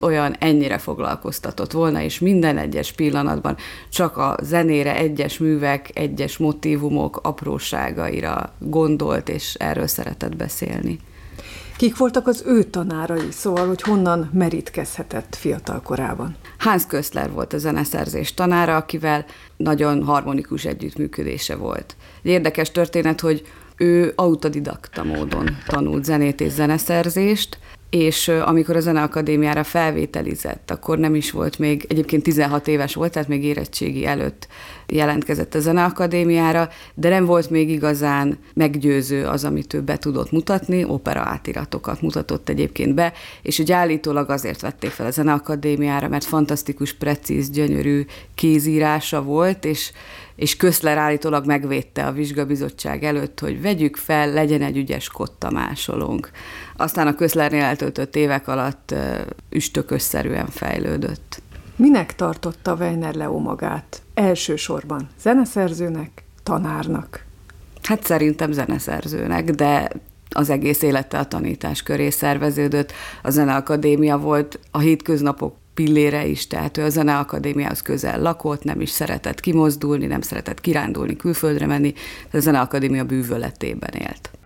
olyan ennyire foglalkoztatott volna, és minden egyes pillanatban csak a zenére, egyes művek, egyes motívumok apróságaira gondolt, és erről szeretett beszélni. Kik voltak az ő tanárai, szóval, hogy honnan merítkezhetett fiatal korában? Hans Köszler volt a zeneszerzés tanára, akivel nagyon harmonikus együttműködése volt. Egy érdekes történet, hogy ő autodidakta módon tanult zenét és zeneszerzést, és amikor a Zeneakadémiára felvételizett, akkor nem is volt még, egyébként 16 éves volt, tehát még érettségi előtt jelentkezett a Zeneakadémiára, de nem volt még igazán meggyőző az, amit ő be tudott mutatni, opera átiratokat mutatott egyébként be, és ugye állítólag azért vették fel a Zeneakadémiára, mert fantasztikus, precíz, gyönyörű kézírása volt, és Köszler állítólag megvédte a vizsgabizottság előtt, hogy vegyük fel, legyen egy ügyes kotta másolónk. Aztán a Köszlernél eltöltött évek alatt üstökösszerűen fejlődött. Minek tartotta Weiner Leo magát? Elsősorban zeneszerzőnek, tanárnak? Hát szerintem zeneszerzőnek, de az egész élete a tanítás köré szerveződött. A Zeneakadémia volt a hétköznapok pillére is, tehát ő a Zeneakadémiához közel lakott, nem is szeretett kimozdulni, nem szeretett kirándulni, külföldre menni, de a Zeneakadémia bűvöletében élt.